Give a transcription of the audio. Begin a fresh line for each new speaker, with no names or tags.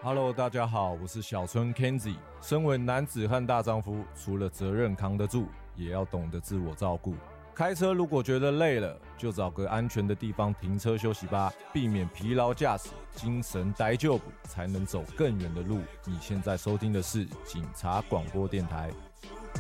Hello， 大家好，我是小春 Kenzie。身为男子汉大丈夫，除了责任扛得住，也要懂得自我照顾。开车如果觉得累了，就找个安全的地方停车休息吧，避免疲劳驾驶，精神逮就补，才能走更远的路。你现在收听的是警察广播电台